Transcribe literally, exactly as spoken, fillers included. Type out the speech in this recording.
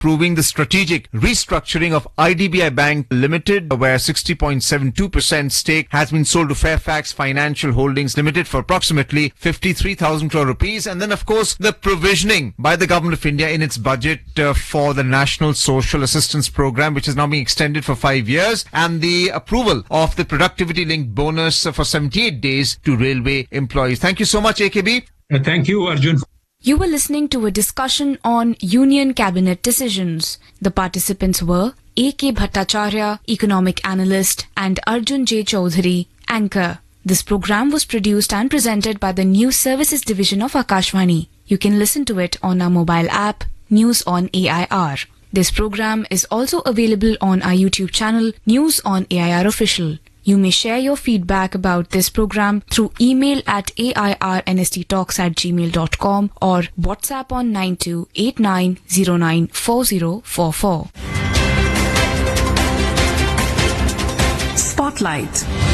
approving the strategic restructuring of I D B I Bank Limited, where sixty point seven two percent stake has been sold to Fairfax Financial Holdings Limited for approximately fifty-three thousand crore rupees. And then, of course, the provisioning by the Government of India in its budget uh, for the National Social Assistance Program, which is now being extended for five years, and the approval of the productivity-linked bonus uh, for seventy-eight days to railway employees. Thank you so much, A K B. Uh, thank you, Arjun. You were listening to a discussion on Union Cabinet decisions. The participants were A K Bhattacharya, economic analyst, and Arjun J. Chaudhary, anchor. This program was produced and presented by the News Services Division of Akashvani. You can listen to it on our mobile app, News on A I R. This program is also available on our YouTube channel, News on A I R Official. You may share your feedback about this program through email at a i r n s t talks at gmail dot com or WhatsApp on nine two eight nine zero nine four zero four four. Spotlight.